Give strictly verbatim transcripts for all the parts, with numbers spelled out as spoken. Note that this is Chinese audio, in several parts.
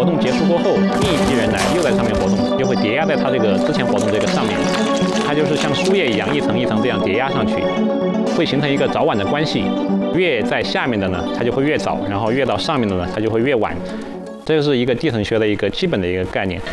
活动结束过后，另一批人来又在上面活动，就会叠压在它这个之前活动这个上面，它就是像树叶一样一层一层这样叠压上去，会形成一个早晚的关系。越在下面的呢，它就会越早，然后越到上面的呢，它就会越晚。这就是一个地层学的一个基本的一个概念。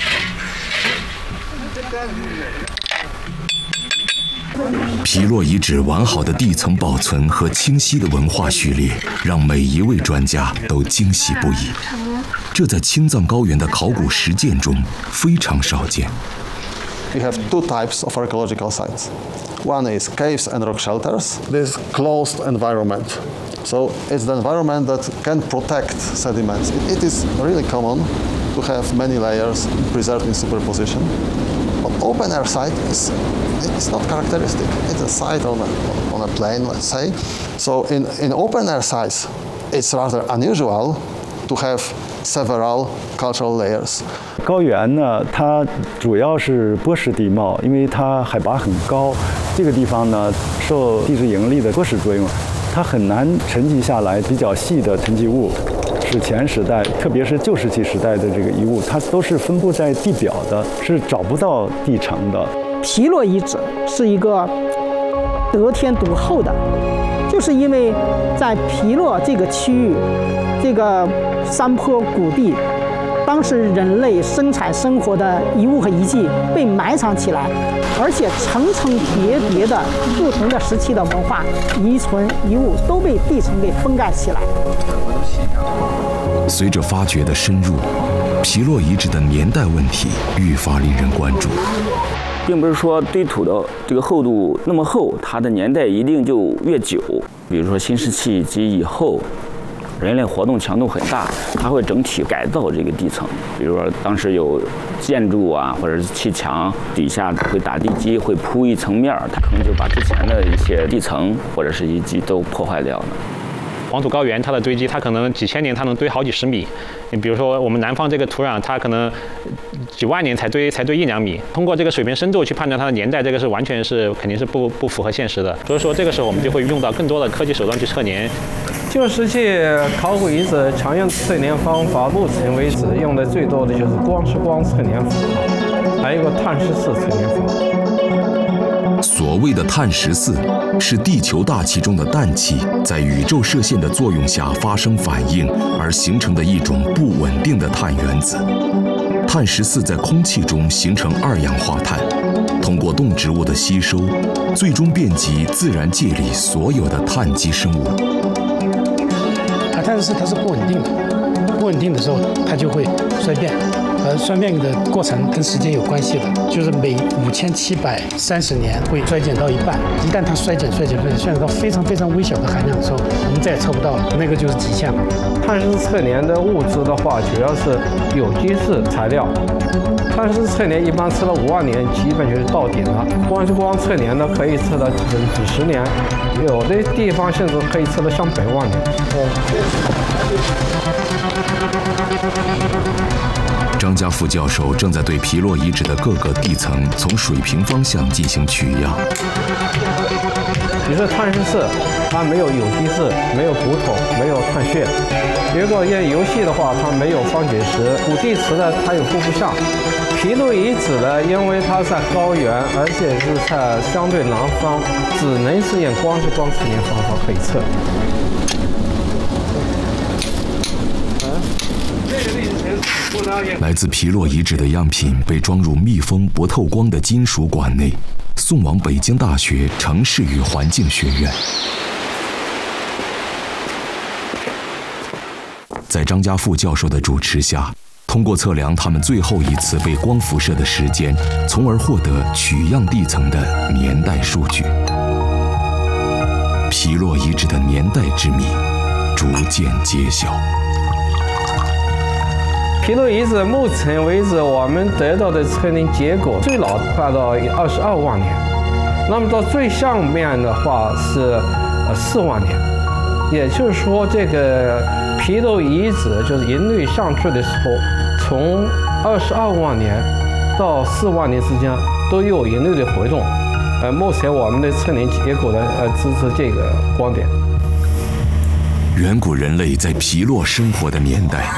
皮洛遗址完好的地层保存和清晰的文化序列，让每一位专家都惊喜不已。这在青藏高原的考古实践中非常少见。 We have two types of archaeological sites. One is caves and rock shelters. This closed environment. So it's the environment that can protect sediments. It, it is really common to have many layers preserved in superposition. But open air site is it's not characteristic. It's a site on a, on a plain, let's say. So in, in open air sites, it's rather unusual to have several cultural layers. 高原呢，它主要是波蚀地貌，因为它海拔很高，这个地方呢受地质引力的波蚀作用，它很难沉积下来比较细的沉积物。史前时代，特别是旧石器时代的这个遗物，它都是分布在地表的，是找不到地层的。 皮洛遗址是一个得天独厚的，就是因为在皮洛这个区域，这个山坡谷地，当时人类生产生活的遗物和遗迹被埋藏起来，而且层层叠叠的不同的时期的文化遗存遗物都被地层给封盖起来。 随着发掘的深入，皮洛遗址的年代问题愈发令人关注。 并不是说堆土的这个厚度那么厚，它的年代一定就越久。比如说新石器及以后，人类活动强度很大，它会整体改造这个地层。比如说当时有建筑啊，或者是砌墙底下会打地基，会铺一层面，它可能就把之前的一些地层或者是遗迹都破坏掉了。 黄土高原它的堆积，它可能几千年它能堆好几十米。你比如说我们南方这个土壤，它可能几万年才堆才堆一两米。通过这个水平深度去判断它的年代，这个是完全是肯定是不不符合现实的。所以说这个时候我们就会用到更多的科技手段去测年。 旧石器考古遗址常用测年方法，目前为止用的最多的就是光是光测年法，还有一个碳十四测年法。 所谓的碳十四是地球大气中的氮气在宇宙射线的作用下发生反应而形成的一种不稳定的碳原子。碳十四在空气中形成二氧化碳，通过动植物的吸收，最终遍及自然界里所有的碳基生物。 啊，碳十四它是不稳定的，不稳定的时候它就会衰变。而衰变的过程跟时间有关系的，就是每五千七百三十年会衰减到一半。一旦它衰减、衰减、衰减，衰减到非常非常微小的含量的时候，我们再也测不到了，那个就是极限了。 碳十四测年的物质的话，主要是有机质材料。碳十四测年一般测了五万年，基本就是到顶了。光是光测年呢，可以测到几几十年，有的地方甚至可以测到上百万年。 张家副教授正在对皮洛遗址的各个地层从水平方向进行取样。 比如说碳十四，它没有有机质，没有骨头，没有碳血。如果用油系的话，它没有方解石。古地磁呢，它有户部相。皮洛遗址呢，因为它在高原，而且是在相对南方，只能是用光是光测年方法可以测。 来自皮洛遗址的样品被装入密封不透光的金属管内，送往北京大学城市与环境学院。在张家副教授的主持下，通过测量他们最后一次被光辐射的时间，从而获得取样地层的年代数据。皮洛遗址的年代之谜逐渐揭晓。 皮洛遗址目前为止，我们得到的测定结果最老快到二十二万年，那么到最上面的话是呃四万年，也就是说，这个皮洛遗址就是人类上去的时候，从二十二万年到四万年之间都有人类的活动。呃，目前我们的测年结果呢，呃，支持这个观点。 远古人类在皮洛生活的年代